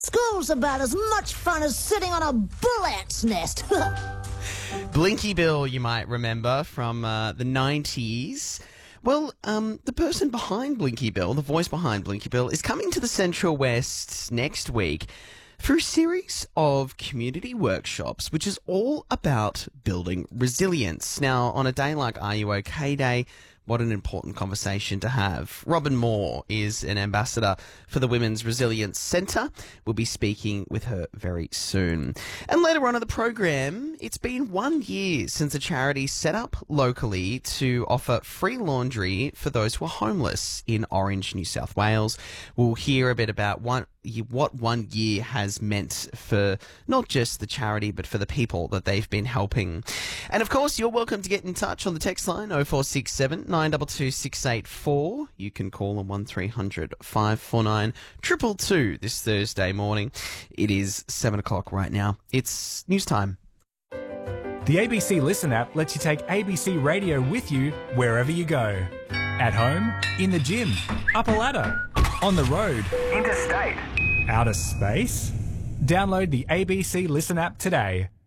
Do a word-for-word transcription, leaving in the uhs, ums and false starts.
School's about as much fun as sitting on a bull ant's nest. Blinky Bill, you might remember from uh, the nineties. Well, um, the person behind Blinky Bill, the voice behind Blinky Bill, is coming to the Central West next week for a series of community workshops, which is all about building resilience. Now, on a day like Are You OK Day, what an important conversation to have. Robin Moore is an ambassador for the Women's Resilience Centre. We'll be speaking with her very soon. And later on in the program, it's been one year since a charity set up locally to offer free laundry for those who are homeless in Orange, New South Wales. We'll hear a bit about one what one year has meant for not just the charity, but for the people that they've been helping. And of course, you're welcome to get in touch on the text line oh four six seven, nine two two, six eight four. You can call on one three hundred, five four nine, two two two this Thursday morning. It is seven o'clock right now. It's news time. The A B C Listen app lets you take A B C Radio with you wherever you go. At home, in the gym, up a ladder, on the road, interstate, outer space. Download the A B C Listen app today.